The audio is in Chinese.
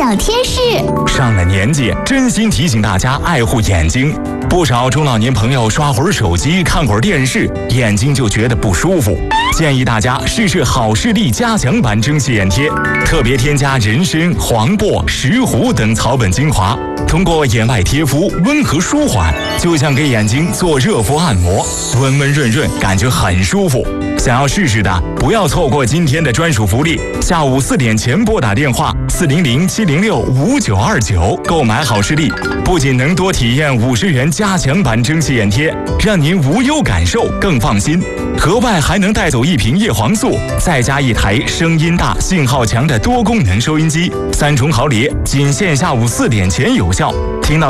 小贴士。 上了年纪，真心提醒大家爱护眼睛。不少中老年朋友刷会儿手机、看会儿电视，眼睛就觉得不舒服。建议大家试试好视力加强版蒸汽眼贴，特别添加人参、黄柏、石斛等草本精华，通过眼外贴敷温和舒缓，就像给眼睛做热敷按摩，温温润润，感觉很舒服。想要试试的，不要错过今天的专属福利，下午4点前拨打电话400-706-5929购买好视力，不仅能多体验50元加强版蒸汽眼贴，让您无忧感受更放心，额外还能带走1瓶叶黄素，再加1台声音大、信号强的多功能收音机，3重好礼，仅限下午4点前有效。听到